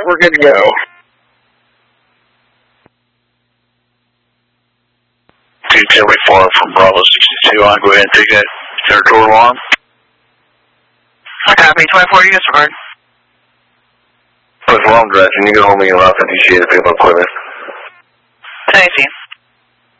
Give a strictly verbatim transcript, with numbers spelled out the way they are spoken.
we're good to go. two seventy-four from Bravo sixty-two, I'll go ahead and take that territorial alarm. I copy, twenty-four, disregard. With long dress, and you can hold me in Los Angeles, people equipment. Thank you.